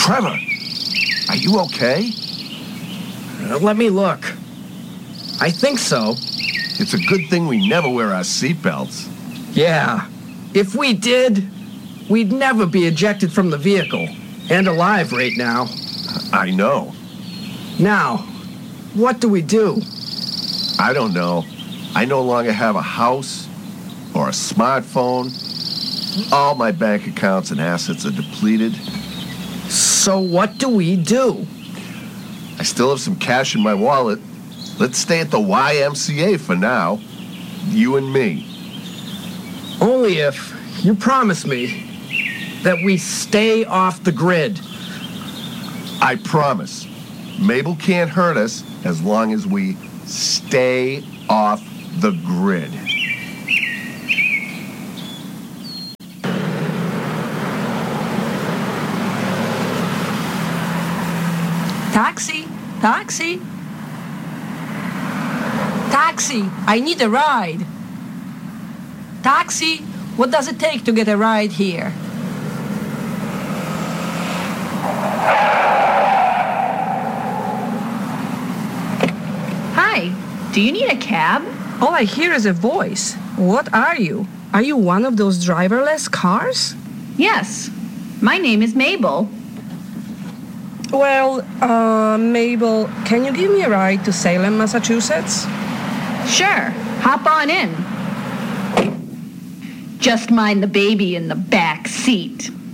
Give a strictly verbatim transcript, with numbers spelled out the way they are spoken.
Trevor, are you okay? Uh, let me look. I think so. It's a good thing we never wear our seatbelts. Yeah. If we did, we'd never be ejected from the vehicle. And alive right now. I know. Now, what do we do? I don't know. I no longer have a house or a smartphone. All my bank accounts and assets are depleted. So what do we do? I still have some cash in my wallet. Let's stay at the Y M C A for now. You and me. Only if you promise me that we stay off the grid. I promise. Mabel can't hurt us as long as we stay off the grid. Taxi! Taxi! Taxi! I need a ride! Taxi! What does it take to get a ride here? Hi, do you need a cab? All I hear is a voice. What are you? Are you one of those driverless cars? Yes, my name is Mabel. Well, uh, Mabel, can you give me a ride to Salem, Massachusetts? Sure, hop on in. Just mind the baby in the back seat.